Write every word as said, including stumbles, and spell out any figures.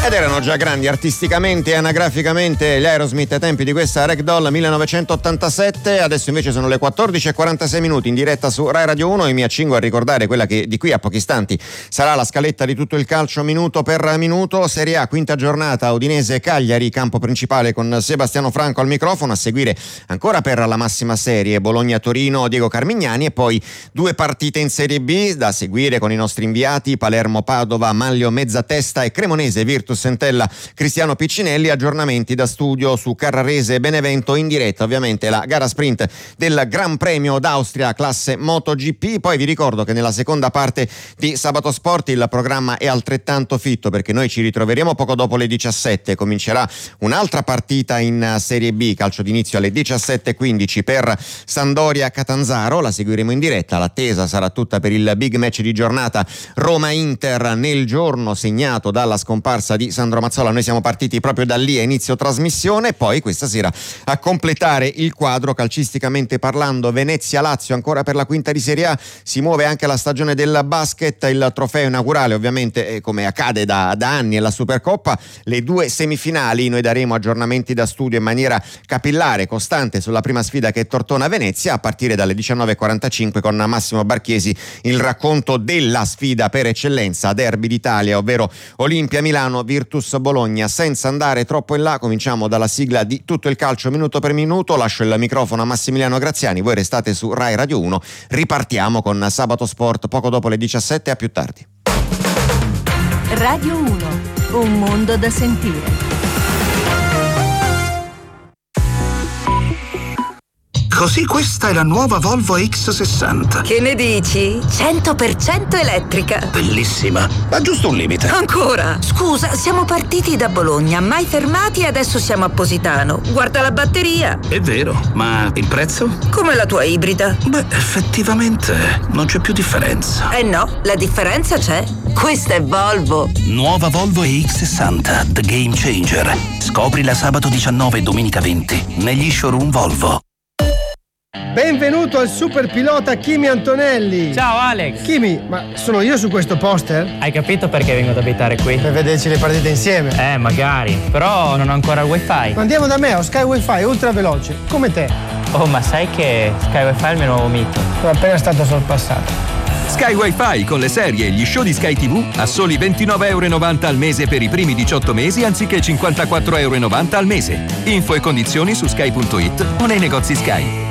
Ed erano già grandi artisticamente e anagraficamente gli Aerosmith ai tempi di questa Ragdoll millenovecentottantasette. Adesso invece sono le quattordici e quarantasei minuti in diretta su Rai Radio uno e mi accingo a ricordare quella che di qui a pochi istanti sarà la scaletta di tutto il calcio minuto per minuto. Serie A, quinta giornata, Udinese Cagliari, campo principale con Sebastiano Franco al microfono. A seguire ancora per la massima serie Bologna Torino, Diego Carmignani, e poi due partite in Serie B da seguire con i nostri inviati: Palermo Padova, Manlio Mezzatesta e Cremonese Virtus Entella Cristiano Piccinelli. Aggiornamenti da studio su Carrarese Benevento, in diretta ovviamente la gara sprint del Gran Premio d'Austria classe MotoGP. Poi vi ricordo che nella seconda parte di Sabato Sport il programma è altrettanto fitto, perché noi ci ritroveremo poco dopo le diciassette. Comincerà un'altra partita in Serie B, calcio d'inizio alle diciassette e quindici per Sampdoria Catanzaro, la seguiremo in diretta. L'attesa sarà tutta per il big match di giornata Roma-Inter, nel giorno segnato dalla scomparsa di Sandro Mazzola. Noi siamo partiti proprio da lì a inizio trasmissione. Poi questa sera, a completare il quadro calcisticamente parlando, Venezia-Lazio ancora per la quinta di Serie A. Si muove anche la stagione del basket, il trofeo inaugurale ovviamente, come accade da, da anni, è la Supercoppa, le due semifinali. Noi daremo aggiornamenti da studio in maniera capillare, costante, sulla prima sfida che è Tortona-Venezia, a partire dalle diciannove e quarantacinque con Massimo Barchiesi il racconto della sfida per eccellenza, derby d'Italia, ovvero Olimpia Milano Virtus Bologna. Senza andare troppo in là, cominciamo dalla sigla di tutto il calcio minuto per minuto. Lascio il microfono a Massimiliano Graziani, voi restate su Rai Radio uno. Ripartiamo con Sabato Sport poco dopo le diciassette. A più tardi. Radio uno, un mondo da sentire. Così questa è la nuova Volvo X sessanta. Che ne dici? cento per cento elettrica. Bellissima, ma giusto un limite. Ancora? Scusa, siamo partiti da Bologna, mai fermati e adesso siamo a Positano. Guarda la batteria. È vero, ma il prezzo? Come la tua ibrida. Beh, effettivamente non c'è più differenza. Eh no, la differenza c'è. Questa è Volvo. Nuova Volvo X sessanta, The Game Changer. Scoprila sabato diciannove e domenica venti negli showroom Volvo. Benvenuto al super pilota Kimi Antonelli. Ciao Alex. Kimi, ma sono io su questo poster? Hai capito perché vengo ad abitare qui? Per vederci le partite insieme. Eh, magari, però non ho ancora il wifi. Ma andiamo da me, ho Sky Wi-Fi ultra veloce, come te. Oh, ma sai che Sky Wi-Fi è il mio nuovo mito? Sono appena stato sorpassato. Sky Wi-Fi con le serie e gli show di Sky tivù a soli ventinove e novanta euro al mese per i primi diciotto mesi, anziché cinquantaquattro e novanta euro al mese. Info e condizioni su sky punto it o nei negozi Sky.